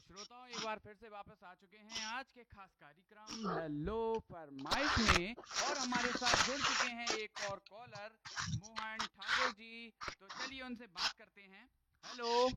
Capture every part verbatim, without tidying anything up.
श्रोताओं, एक बार फिर से वापस आ चुके हैं आज के खास कार्यक्रम हेलो फरमाइश में, और हमारे साथ जुड़ चुके हैं एक और कॉलर मोहन ठाकुर जी। तो चलिए उनसे बात करते हैं। Hello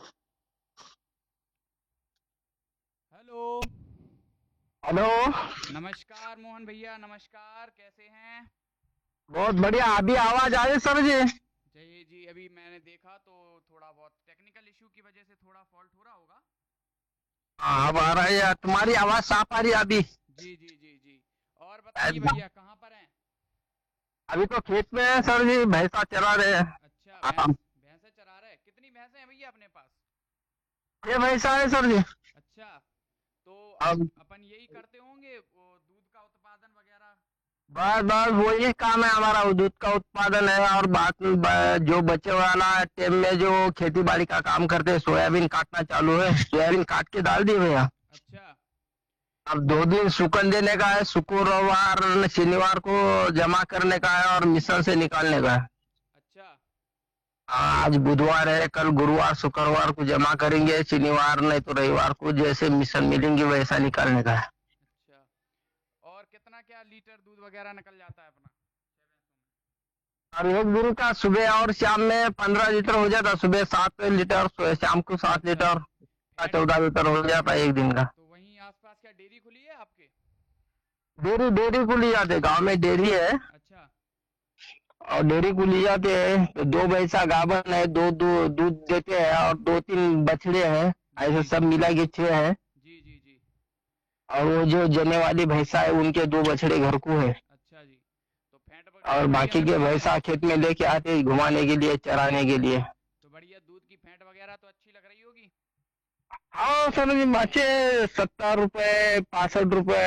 hello hello. नमस्कार मोहन भैया, नमस्कार, कैसे हैं? बहुत बढ़िया, अभी आवाज आ रही सर जी? जी जी, अभी मैंने देखा तो थोड़ा बहुत टेक्निकल इशू की वजह से थोड़ा फॉल्ट हो रहा होगा। हाँ, अब आ रहा है, तुम्हारी आवाज साफ आ रही है अभी जी जी जी जी। और बताइए एकदम। भैया, कहाँ पर हैं? अभी तो खेत में है सर जी, भैंसा चरा रहे हैं। अच्छा, हाँ, भैंस भैंसे चरा रहे हैं। कितनी भैंसे हैं भैया अपने पास? ये भैंसा है सर जी। अच्छा, तो अप, अब अपन यही करते होंगे वो दूध का उत्पादन वगैरह। बस बस वही काम है हमारा, वो दूध का उत्पादन है। और बात ब- जो बचे वाला टाइम में जो खेती बाड़ी का काम करते हैं, सोयाबीन काटना चालू है, सोयाबीन काट के डाल दिए भैया। अच्छा अब दो दिन सुकन देने का है, शुक्रवार शनिवार को जमा करने का है और मिशन से निकालने का है। अच्छा हाँ, आज बुधवार है, कल गुरुवार शुक्रवार को जमा करेंगे, शनिवार नहीं तो रविवार को जैसे मिशन मिलेंगे वैसा निकालने का है। अच्छा। और कितना क्या लीटर दूध वगैरह निकल जाता है अपना छह भैंसों और एक दिन का सुबह और शाम में पंद्रह लीटर हो जाता, सुबह सात लीटर, सु- शाम को में? सात अच्छा, लीटर फैट। चौदह लीटर हो जाता है एक दिन का। तो वहीं आसपास क्या डेयरी खुली है आपके? डेयरी डेयरी को ले जाते, गांव में डेयरी है अच्छा और डेयरी को ले जाते हैं। तो दो भैंसा गाभन है, दो दो दूध देते हैं और दो तीन बछड़े हैं, ऐसे जी सब मिला के छह है। जी जी जी। और वो जो जने वाली भैंसा है उनके दो बछड़े घर को है। अच्छा जी। तो फैट और वगैरह बढ़िया बाकी के लगती है? भैंसा खेत में लेके आते हैं घुमाने के लिए, चराने के लिए। तो बढ़िया दूध की फैट वगैरह तो अच्छी लग रही होगी। हाँ सर जी, बच्चे सत्तर रुपए पैंसठ रुपए